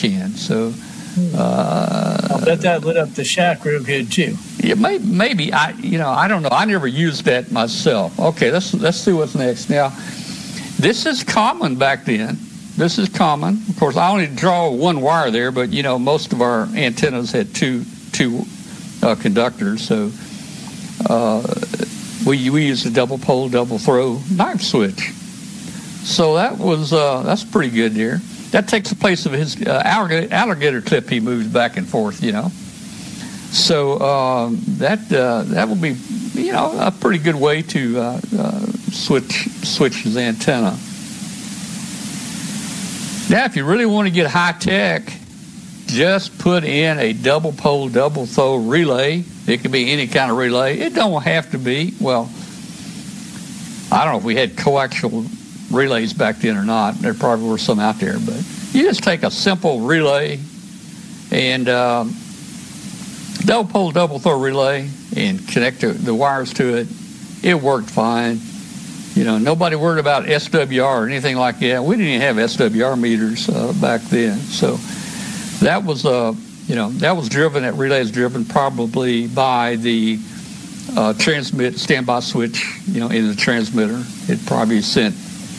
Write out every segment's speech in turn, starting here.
can. So I'll bet that lit up the shack real good too. Yeah, maybe. I don't know. I never used that myself. Okay, let's see what's next. Now, this is common back then. This is common. Of course, I only draw one wire there, but most of our antennas had two conductors. So we used a double pole, double throw knife switch. So that's pretty good there. That takes the place of his alligator clip he moves back and forth, So that will be, a pretty good way to switch his antenna. Now, if you really want to get high tech, just put in a double pole, double throw relay. It could be any kind of relay. It don't have to be. Well, I don't know if we had coaxial relays back then or not. There probably were some out there, but you just take a simple relay and double pole, double throw relay and connect the wires to it. It worked fine. Nobody worried about SWR or anything like that. We didn't even have SWR meters back then. So that was that relay is driven probably by the standby switch, in the transmitter. It probably sent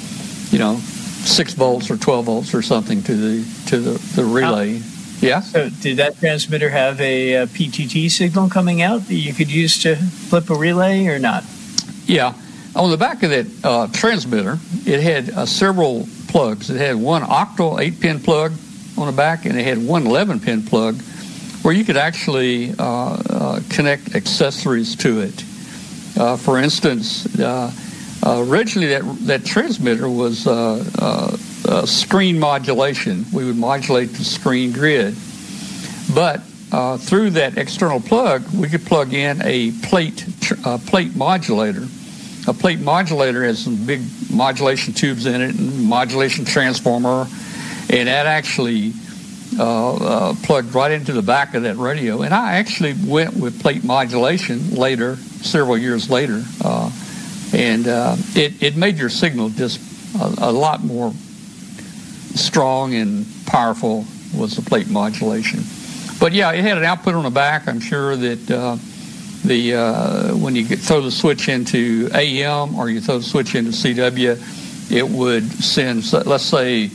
6 volts or 12 volts or something to the relay. Yeah. So did that transmitter have a PTT signal coming out that you could use to flip a relay or not? Yeah. On the back of that transmitter, it had several plugs. It had one octal 8-pin plug on the back, and it had one 11-pin plug where you could actually connect accessories to it. For instance, originally that transmitter was screen modulation. We would modulate the screen grid. But through that external plug, we could plug in a plate modulator. A plate modulator has some big modulation tubes in it and modulation transformer, and that actually plugged right into the back of that radio. And I actually went with plate modulation later, several years later, and it made your signal just a lot more strong and powerful was the plate modulation. But yeah, it had an output on the back. I'm sure that when you throw the switch into AM or you throw the switch into CW, it would send, let's say,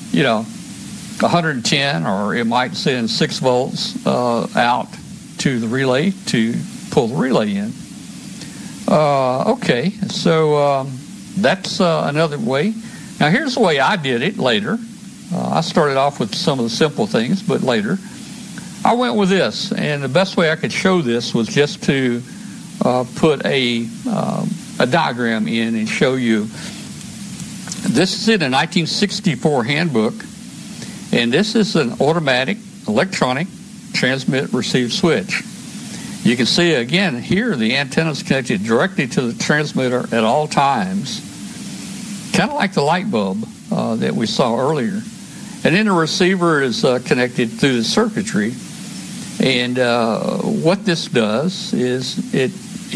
110, or it might send 6 volts out to the relay to pull the relay in. Okay, so that's another way. Now, here's the way I did it later. I started off with some of the simple things, but later I went with this, and the best way I could show this was just to put a diagram in and show you. This is in a 1964 handbook, and this is an automatic electronic transmit-receive switch. You can see again here the antenna is connected directly to the transmitter at all times, kind of like the light bulb that we saw earlier. And then the receiver is connected through the circuitry. And what this does is it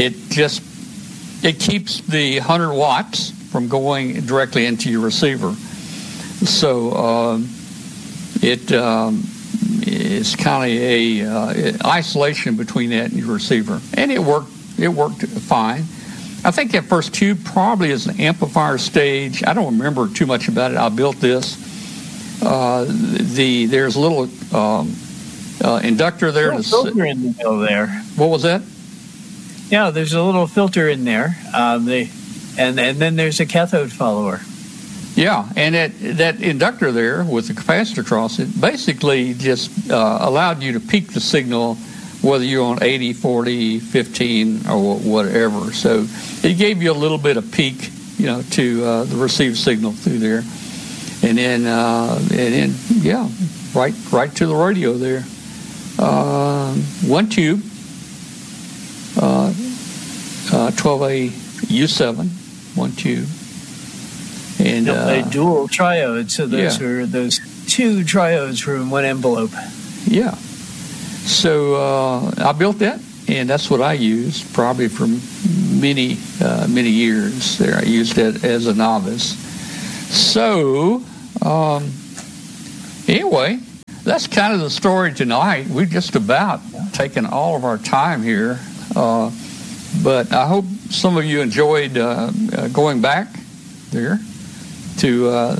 keeps the 100 watts from going directly into your receiver. So it's kind of a isolation between that and your receiver, and it worked fine. I think that first tube probably is an amplifier stage. I don't remember too much about it. I built this. There's a little inductor there. There's a filter in the middle there. What was that? Yeah, there's a little filter in there. And then there's a cathode follower. Yeah, and that inductor there with the capacitor across it basically just allowed you to peak the signal, whether you're on 80, 40, 15, or whatever. So it gave you a little bit of peak, to the received signal through there, and then right to the radio there. One tube, 12A U7, one tube. And a dual triode, so those two triodes were in one envelope. Yeah. So I built that, and that's what I used probably for many years there. I used it as a novice. So anyway, that's kind of the story tonight. We've just about taken all of our time here. But I hope some of you enjoyed going back there to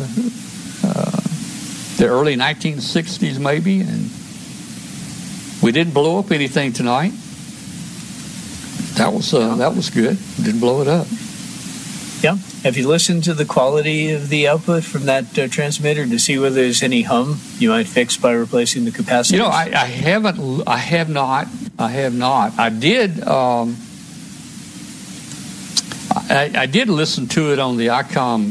the early 1960s maybe. And we didn't blow up anything tonight. That was good. We didn't blow it up. Yeah. Have you listened to the quality of the output from that transmitter to see whether there's any hum you might fix by replacing the capacitors? You know, I haven't. I have not. I did. I did listen to it on the ICOM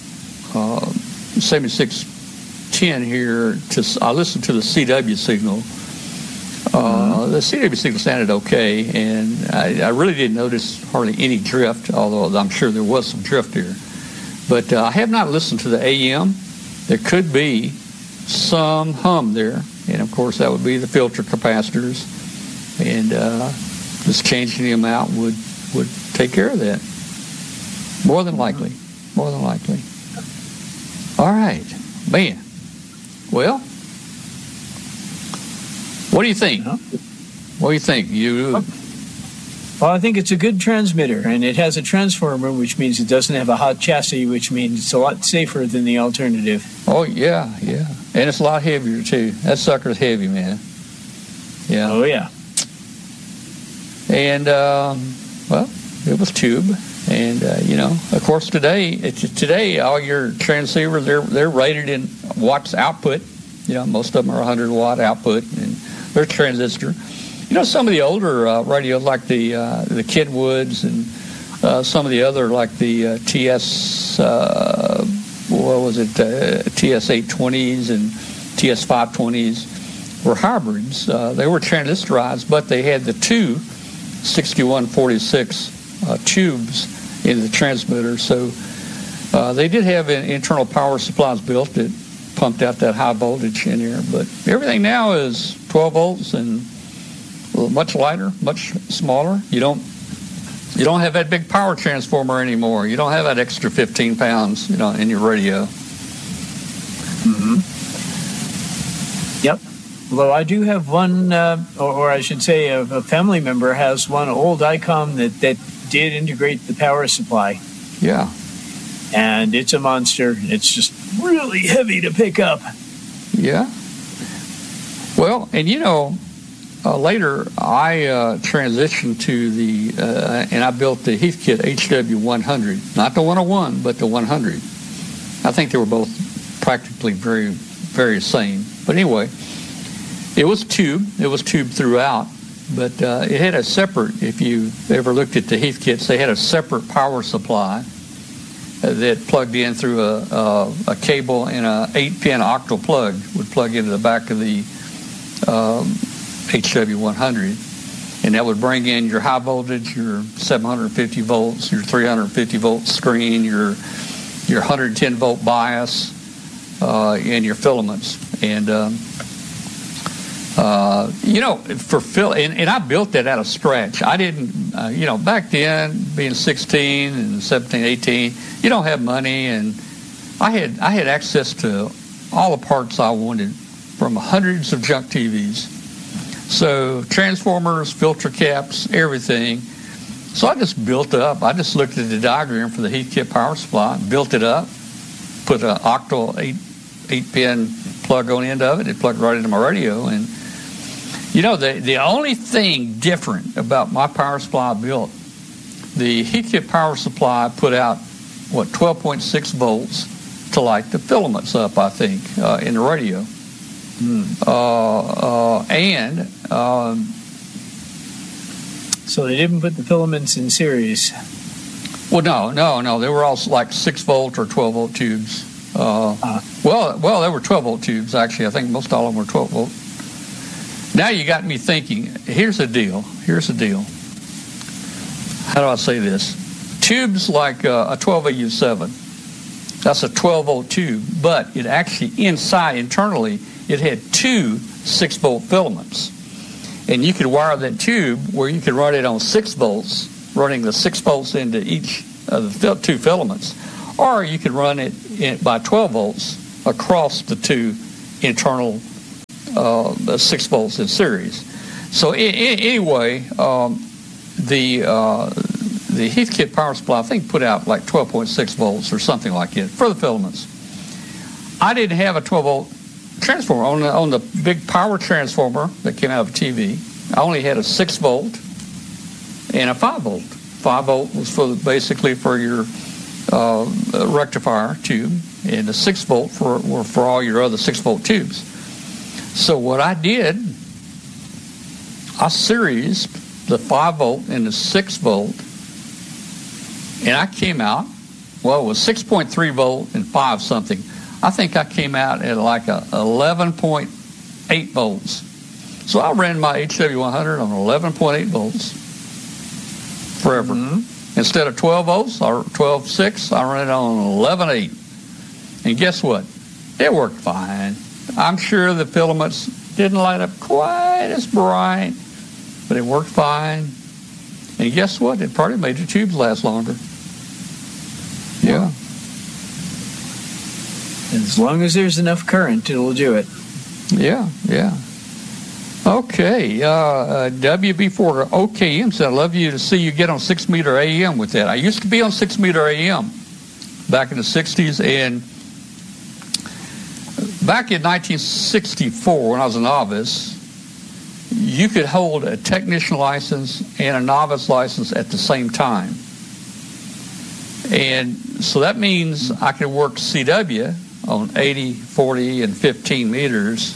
7610 here. I listened to the CW signal. The CW signal sounded okay, and I really didn't notice hardly any drift, although I'm sure there was some drift here. But I have not listened to the AM. There could be some hum there, and of course that would be the filter capacitors, and just changing them out would take care of that. More than likely. All right, man. Well, what do you think? What do you think? Well, I think it's a good transmitter, and it has a transformer, which means it doesn't have a hot chassis, which means it's a lot safer than the alternative. Oh, yeah. And it's a lot heavier, too. That sucker's heavy, man. Yeah. Oh, yeah. And, well, it was tube. And, of course, today all your transceivers, they're rated in watts output. Most of them are 100-watt output, and they're transistor. Some of the older radios, like the Kenwoods, and some of the other, like the TS, TS820s and TS520s, were hybrids. They were transistorized, but they had the two 6146 tubes in the transmitter. So they did have internal power supplies built that pumped out that high voltage in there. But everything now is 12 volts and much lighter, much smaller. You don't have that big power transformer anymore. You don't have that extra 15 pounds, in your radio. Mm-hmm. Yep. Although I do have one, or I should say a family member has one old ICOM that did integrate the power supply. Yeah. And it's a monster. It's just really heavy to pick up. Yeah. Well, and later I transitioned to and I built the Heathkit HW100, not the 101, but the 100. I think they were both practically very, very same. But anyway, it was tube. It was tube throughout, but it had a separate. If you ever looked at the Heathkits, they had a separate power supply that plugged in through a cable, and a 8-pin octal plug would plug into the back of the HW100, and that would bring in your high voltage, your 750 volts, your 350 volt screen, your 110 volt bias, and your filaments. And and I built that out of scratch. I didn't, back then, being 16 and 17, 18, you don't have money, and I had access to all the parts I wanted from hundreds of junk TVs. So transformers, filter caps, everything. So I just built up. I just looked at the diagram for the Heathkit power supply, built it up, put an octal 8-pin plug on the end of it. It plugged right into my radio. And, the only thing different about my power supply I built, the Heathkit power supply put out, 12.6 volts to light the filaments up, I think, in the radio. So they didn't put the filaments in series. Well, no. They were all like 6 volt or 12 volt tubes. Well, they were 12 volt tubes, actually. I think most all of them were 12 volt. Now you got me thinking, here's the deal. How do I say this? Tubes like a 12AU7, that's a 12 volt tube, but it actually internally, it had 2 6-volt filaments. And you could wire that tube where you could run it on 6 volts, running the 6 volts into each of the 2 filaments. Or you could run it by 12 volts across the 2 internal 6 volts in series. So anyway, the Heathkit power supply, I think, put out like 12.6 volts or something like that for the filaments. I didn't have a 12-volt transformer. On the big power transformer that came out of TV, I only had a 6-volt and a 5-volt. 5-volt was basically for your rectifier tube, and the 6-volt for all your other 6-volt tubes. So what I did, I seriesed the 5-volt and the 6-volt, and I came out, well, it was 6.3 volt and 5 something. I think I came out at like a 11.8 volts. So I ran my HW100 on 11.8 volts forever. Mm-hmm. Instead of 12 volts or 12.6, I ran it on 11.8. And guess what? It worked fine. I'm sure the filaments didn't light up quite as bright, but it worked fine. And guess what? It probably made the tubes last longer. Yeah. As long as there's enough current, it'll do it. Yeah. Okay. WB4 OKM said, I'd love to see you get on 6 meter AM with that. I used to be on 6 meter AM back in the 60s, and back in 1964, when I was a novice, you could hold a technician license and a novice license at the same time. And so that means I could work CW on 80, 40, and 15 meters,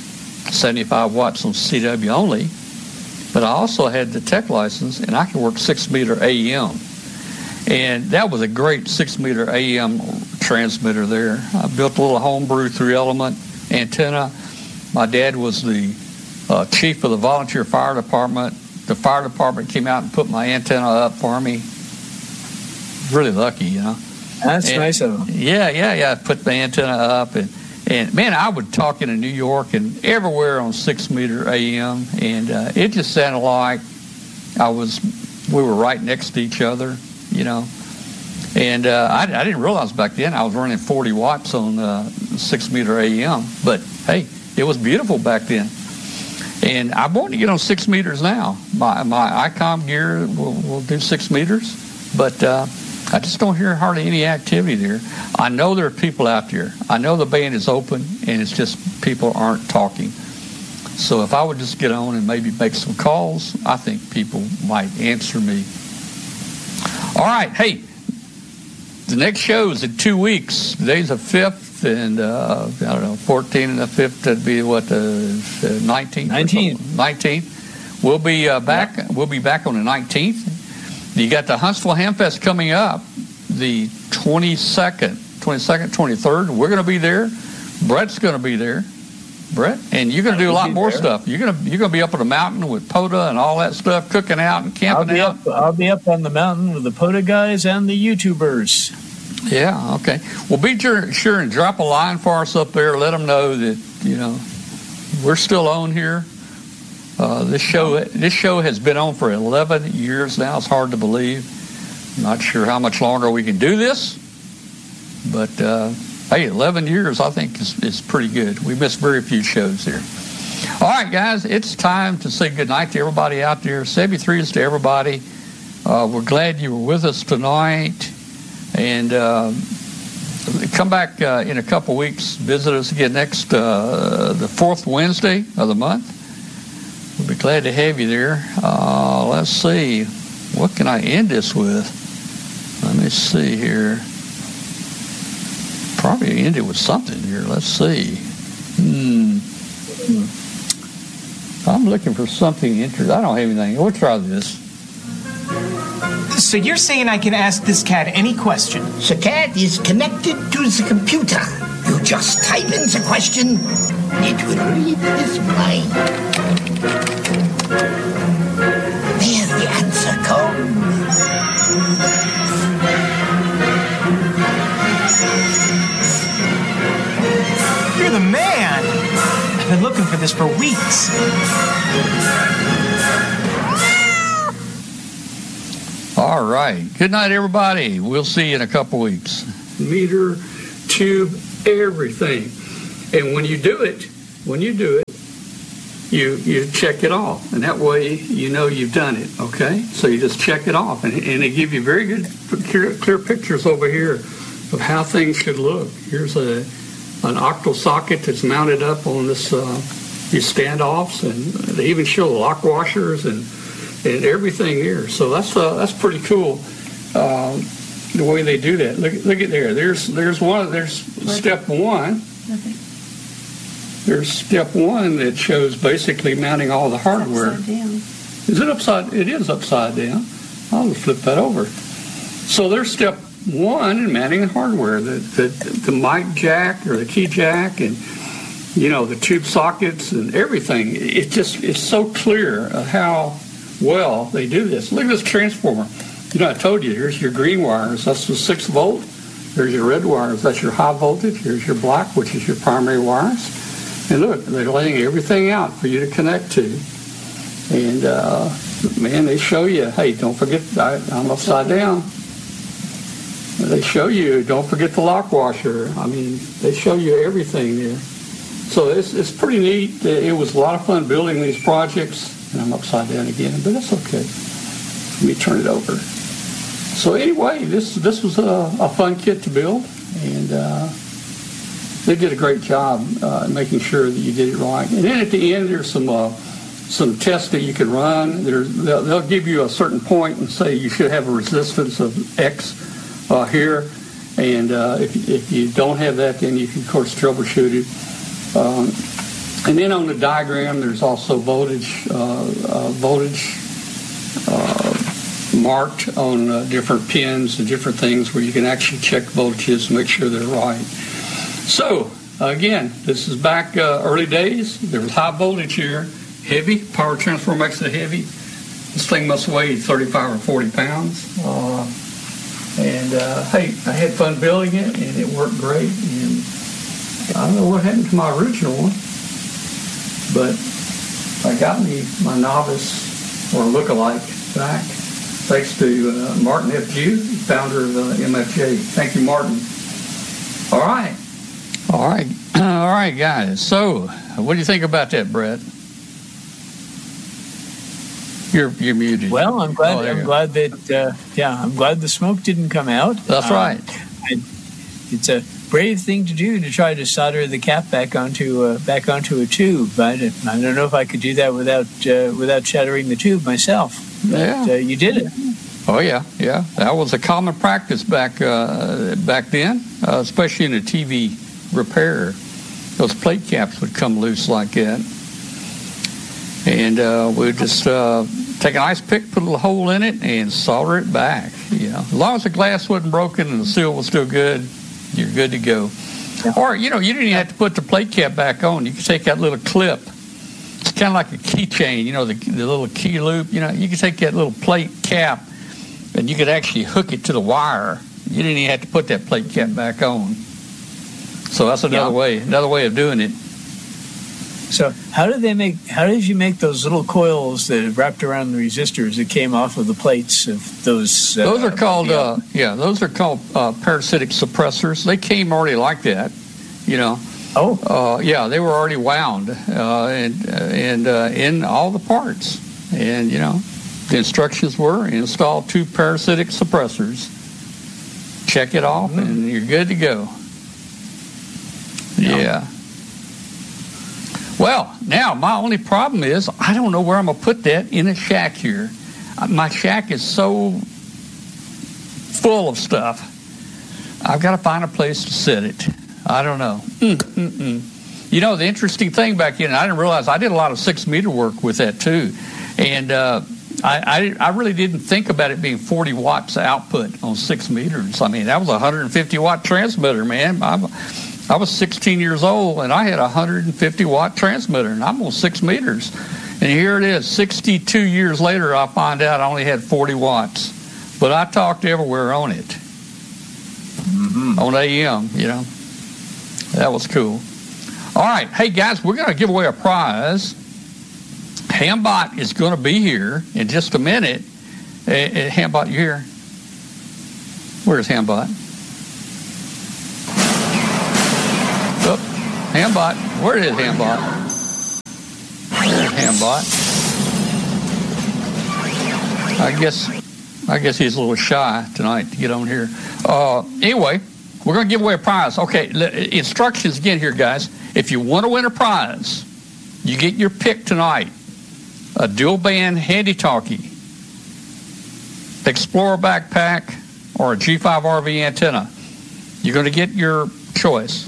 75 watts on CW only. But I also had the tech license, and I could work 6 meter AM. And that was a great 6 meter AM transmitter there. I built a little homebrew 3-element antenna. My dad was the chief of the volunteer fire department. The fire department came out and put my antenna up for me. Really lucky, you know. That's nice of them. Yeah. I put the antenna up, and man, I would talk in New York and everywhere on 6 meter AM, and it just sounded like we were right next to each other, you know. And I didn't realize back then I was running 40 watts on 6 meter AM, but hey, it was beautiful back then. And I want to get on 6 meters now. My ICOM gear will do 6 meters, but I just don't hear hardly any activity there. I know there are people out there. I know the band is open, and it's just people aren't talking. So if I would just get on and maybe make some calls, I think people might answer me. All right, hey, the next show is in 2 weeks. Today's the 5th, and 14 and the 5th, that'd be what, the 19th? 19th. We'll be back. Yeah. We'll be back on the 19th. You got the Huntsville Hamfest coming up, the 22nd, 23rd. We're going to be there. Brett's going to be there. Brett, and you're going to do a lot more stuff. You're going to be up on the mountain with POTA and all that stuff, cooking out and camping out. I'll be up on the mountain with the POTA guys and the YouTubers. Yeah, okay. Well, be sure and drop a line for us up there. Let them know that, you know, we're still on here. This show has been on for 11 years now. It's hard to believe. I'm not sure how much longer we can do this, but hey, 11 years I think is pretty good. We missed very few shows here. All right, guys, it's time to say goodnight to everybody out there. 73s to everybody. We're glad you were with us tonight, and come back in a couple weeks. Visit us again next the 4th Wednesday of the month. We'll be glad to have you there. Let's see. What can I end this with? Let me see here. Probably end it with something here. Let's see. I'm looking for something interesting. I don't have anything. We'll try this. So you're saying I can ask this cat any question? The cat is connected to the computer. You just type in the question. It will read his mind. There the answer comes. You're the man. I've been looking for this for weeks. All right. Good night, everybody. We'll see you in a couple weeks. Meter, tube, everything. And when you do it, you check it off, and that way you know you've done it, okay? So you just check it off, and they give you very good, clear pictures over here of how things should look. Here's an octal socket that's mounted up on this these standoffs, and they even show the lock washers and everything here. So that's pretty cool. The way they do that. Look at there. There's step one. There's step one that shows basically mounting all the hardware. Upside down. Is it upside? It is upside down. I'll flip that over. So there's step one in mounting the hardware, the mic jack or the key jack, and the tube sockets and everything. It's so clear how well they do this. Look at this transformer. I told you, here's your green wires. That's the 6 volt. There's your red wires. That's your high voltage. Here's your black, which is your primary wires. And look, they're laying everything out for you to connect to. And, man, they show you, hey, don't forget, I'm upside down. They show you, don't forget the lock washer. I mean, they show you everything there. So it's pretty neat. It was a lot of fun building these projects. And I'm upside down again, but that's okay. Let me turn it over. So anyway, this was a fun kit to build, and they did a great job making sure that you did it right. And then at the end, there's some tests that you can run. They'll give you a certain point and say you should have a resistance of X here, and if you don't have that, then you can, of course, troubleshoot it. And then on the diagram, there's also voltage marked on different pins and different things where you can actually check voltages and make sure they're right. So, again, this is back early days. There was high voltage here, heavy. Power transformer makes it heavy. This thing must weigh 35 or 40 pounds. Hey, I had fun building it, and it worked great. And I don't know what happened to my original one, but I got me my novice or lookalike back, thanks to Martin F. Jew, founder of MFJ. Thank you, Martin. All right, guys. So, what do you think about that, Brett? You're muted. Well, I'm glad. I'm glad that. I'm glad the smoke didn't come out. That's right. It's a brave thing to do to try to solder the cap back onto a tube. I don't know if I could do that without shattering the tube myself. Yeah, but, you did it. Oh yeah. That was a common practice back then, especially in a TV repair. Those plate caps would come loose like that, and we'd just take an ice pick, put a little hole in it, and solder it back. As long as the glass wasn't broken and the seal was still good, you're good to go. Yeah. Or you didn't even have to put the plate cap back on. You could take that little clip. It's kind of like a keychain, the little key loop. You could take that little plate cap, and you could actually hook it to the wire. You didn't even have to put that plate cap back on. So that's another way of doing it. So how did you make those little coils that wrapped around the resistors that came off of the plates of those? Those are called parasitic suppressors. They came already like that, they were already wound and in all the parts. And the instructions were install 2 parasitic suppressors, check it off, and you're good to go. Yeah. Well, now my only problem is I don't know where I'm going to put that in a shack here. My shack is so full of stuff. I've got to find a place to set it. I don't know. The interesting thing back then, I didn't realize I did a lot of 6-meter work with that too. And I really didn't think about it being 40 watts output on 6 meters. I mean, that was a 150-watt transmitter, man. I was 16 years old, and I had a 150-watt transmitter, and I'm on 6 meters. And here it is, 62 years later, I find out I only had 40 watts. But I talked everywhere on it. On AM, That was cool. All right. Hey, guys, we're going to give away a prize. Hambot is going to be here in just a minute. Hambot, you here? Where's Hambot? Hambot. Where is Hambot? Hambot. I guess he's a little shy tonight to get on here. Anyway, we're going to give away a prize. Okay, instructions again here, guys. If you want to win a prize, you get your pick tonight. A dual band handy-talkie, Explorer backpack, or a G5 RV antenna. You're going to get your choice.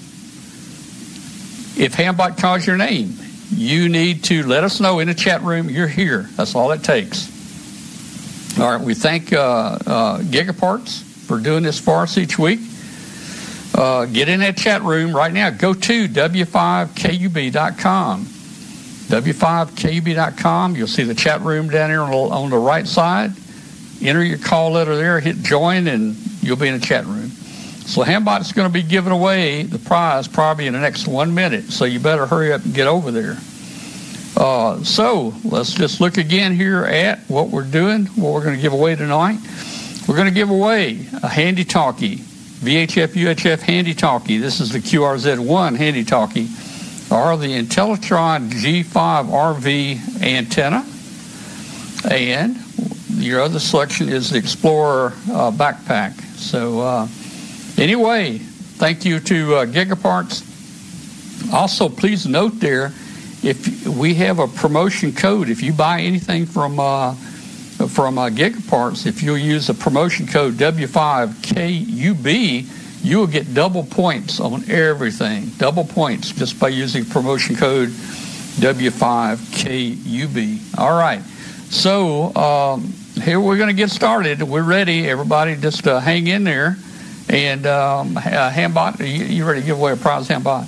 If Hambot calls your name, you need to let us know in the chat room you're here. That's all it takes. All right, we thank Gigaparts for doing this for us each week. Get in that chat room right now. Go to w5kub.com. w5kub.com. You'll see the chat room down here on the right side. Enter your call letter there, hit join, and you'll be in the chat room. So Hambot's going to be giving away the prize probably in the next 1 minute, so you better hurry up and get over there. So let's just look again here at what we're doing, what we're going to give away tonight. We're going to give away a handy-talkie, VHF UHF handy-talkie. This is the QRZ1 handy-talkie, or the Intellitron G5 RV antenna. And your other selection is the Explorer backpack. So anyway, thank you to Gigaparts. Also, please note there, if we have a promotion code, if you buy anything from Gigaparts, if you'll use the promotion code W5KUB, you will get double points on everything. Double points just by using promotion code W5KUB. All right. So here we're going to get started. We're ready. Everybody just hang in there. And Hambot, you ready to give away a prize, Hambot?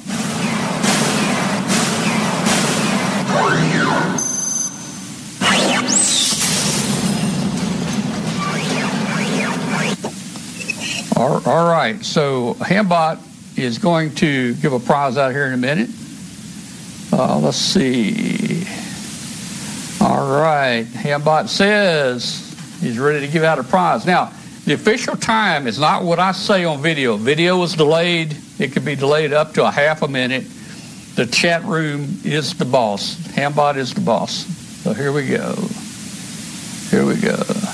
All right, so Hambot is going to give a prize out here in a minute. Let's see. All right, Hambot says he's ready to give out a prize. Now, the official time is not what I say on video. Video is delayed. It could be delayed up to a half a minute. The chat room is the boss. Hambot is the boss. So here we go. Here we go.